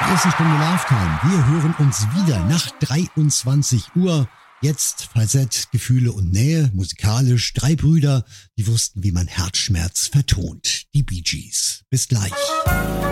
Erste Stunde Love-Time. Wir hören uns wieder nach 23 Uhr. Jetzt Falsett, Gefühle und Nähe, musikalisch. 3 Brüder, die wussten, wie man Herzschmerz vertont. Die Bee Gees. Bis gleich.